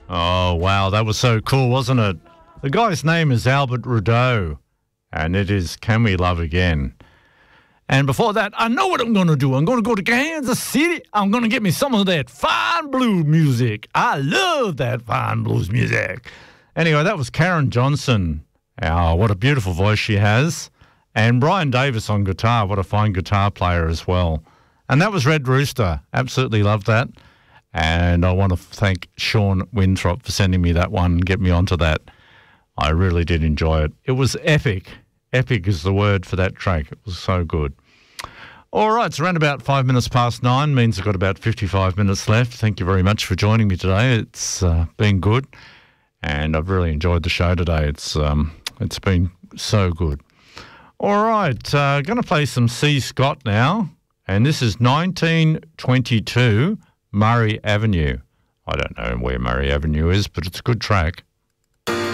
Oh, wow, that was so cool, wasn't it? The guy's name is Albert Rudeau, and it is Can We Love Again? And before that, I know what I'm going to do. I'm going to go to Kansas City. I'm going to get me some of that fine blues music. I love that fine blues music. Anyway, that was Karen Johnson. Oh, what a beautiful voice she has. And Brian Davis on guitar. What a fine guitar player as well. And that was Red Rooster. Absolutely loved that. And I want to thank Sean Winthrop for sending me that one and get me onto that. I really did enjoy it. It was epic. Epic is the word for that track. It was so good. All right, it's around about 5 minutes past 9, means I've got about 55 minutes left. Thank you very much for joining me today. It's been good, and I've really enjoyed the show today. It's been so good. All right, going to play some C. Scott now, and this is 1922 Murray Avenue. I don't know where Murray Avenue is, but it's a good track.